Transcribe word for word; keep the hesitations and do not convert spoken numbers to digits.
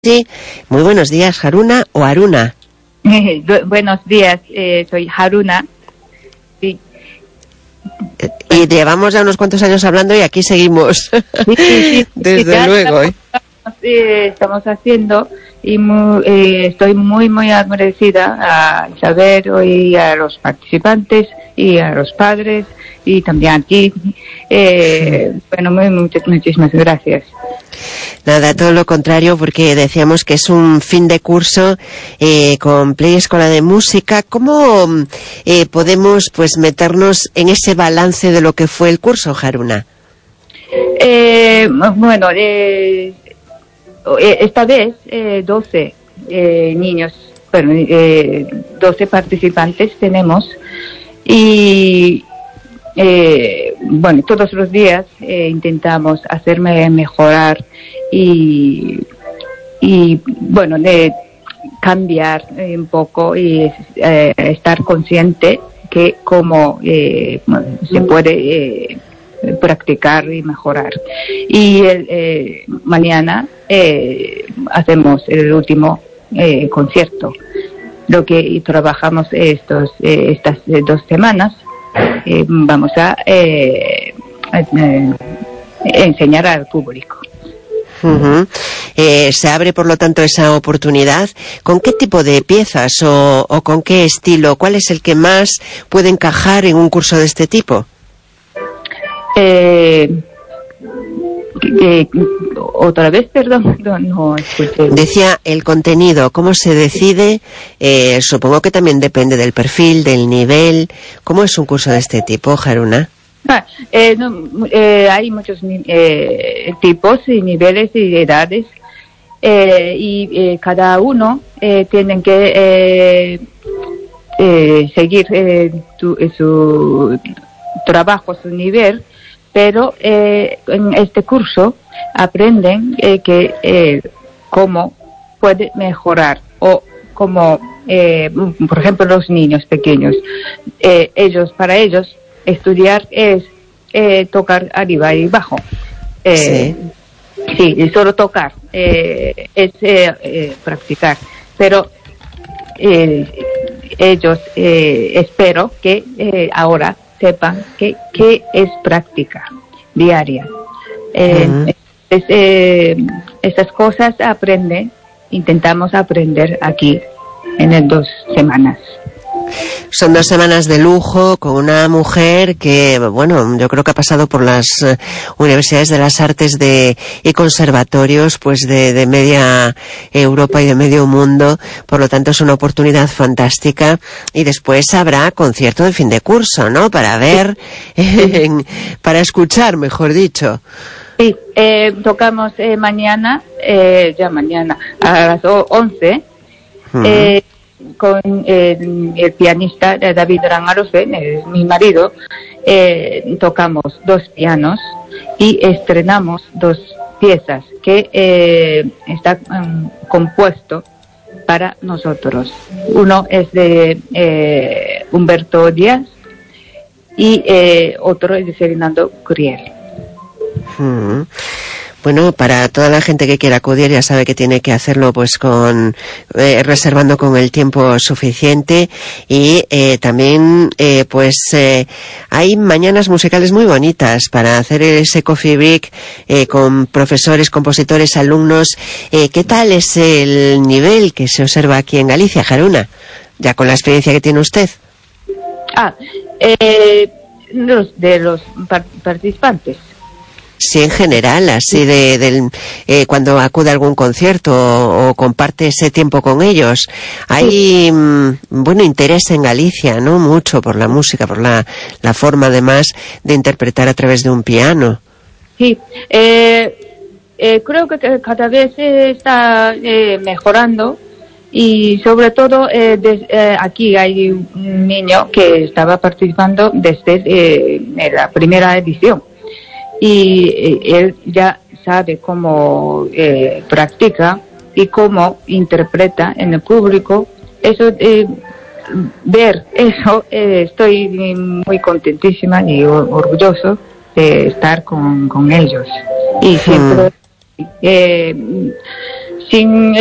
Sí, muy buenos días, Haruna o Haruna. Eh, buenos días, eh, soy Haruna. Sí. Eh, y llevamos ya unos cuantos años hablando y aquí seguimos. Sí, sí, sí, Desde sí, luego. Estamos, eh, estamos haciendo y muy, eh, estoy muy, muy agradecida a Isabel y a los participantes y a los padres y también a ti. Eh, sí. Bueno, muy, muchas, muchísimas gracias. Nada, todo lo contrario, porque decíamos que es un fin de curso eh, con Play Escola de Música. ¿Cómo eh, podemos pues meternos en ese balance de lo que fue el curso, Haruna? Eh, bueno, eh, esta vez eh, doce eh, niños, bueno, eh, doce participantes tenemos y Eh, bueno, todos los días eh, intentamos hacerme mejorar y, y bueno, de cambiar eh, un poco y eh, estar consciente que cómo eh, se puede eh, practicar y mejorar. Y el, eh, mañana eh, hacemos el último eh, concierto, lo que trabajamos estos eh, estas eh, dos semanas. Eh, vamos a, eh, a eh, enseñar al público. Uh-huh. Eh, se abre, por lo tanto, esa oportunidad. ¿Con qué tipo de piezas o, o con qué estilo? ¿Cuál es el que más puede encajar en un curso de este tipo? Eh, eh, otra vez, perdón, no, no escuché. Decía el contenido, ¿cómo se decide? Eh, supongo que también depende del perfil, del nivel. ¿Cómo es un curso de este tipo, Haruna? Ah, eh, no, eh, hay muchos eh, tipos y niveles y edades eh, y eh, cada uno eh, tiene que eh, eh, seguir eh, tu, su trabajo, su nivel. Pero eh, en este curso aprenden eh, que eh, cómo puede mejorar o cómo, eh, por ejemplo, los niños pequeños, eh, ellos para ellos estudiar es eh, tocar arriba y abajo. Eh, sí. Sí, y solo tocar eh, es eh, eh, practicar. Pero eh, ellos eh, espero que eh, ahora sepan que, que es práctica diaria. Eh, uh-huh. es, eh, estas cosas aprenden, intentamos aprender aquí en las dos semanas. Son dos semanas de lujo con una mujer que, bueno, yo creo que ha pasado por las uh, universidades de las artes de, y conservatorios, pues de, de media Europa y de medio mundo. Por lo tanto, es una oportunidad fantástica. Y después habrá concierto de fin de curso, ¿no? Para ver, eh, para escuchar, mejor dicho. Sí, eh, tocamos eh, mañana, eh, ya mañana, a las once. Uh-huh. Eh, con el, el pianista David Rangarose, mi marido, eh, tocamos dos pianos y estrenamos dos piezas que eh, está um, compuesto para nosotros. Uno es de eh, Humberto Díaz y eh, otro es de Fernando Curiel. Hmm. Bueno, para toda la gente que quiera acudir ya sabe que tiene que hacerlo pues con eh, reservando con el tiempo suficiente y eh, también eh, pues eh, hay mañanas musicales muy bonitas para hacer ese coffee break eh, con profesores, compositores, alumnos. Eh, ¿Qué tal es el nivel que se observa aquí en Galicia, Haruna? Ya con la experiencia que tiene usted. Ah, eh, los, de los par- participantes. Sí, en general, así de, del, eh, cuando acude a algún concierto o, o comparte ese tiempo con ellos. Hay, sí. mmm, bueno, interés en Galicia, ¿no? Mucho por la música, por la, la forma, además, de interpretar a través de un piano. Sí, eh, eh, creo que cada vez eh, está eh, mejorando y sobre todo eh, des, eh, aquí hay un niño que estaba participando desde eh, la primera edición. Y eh, él ya sabe cómo eh, practica y cómo interpreta en el público. Eso, eh, ver eso, eh, estoy muy contentísima y orgulloso de estar con, con ellos. Y siempre, eh, sin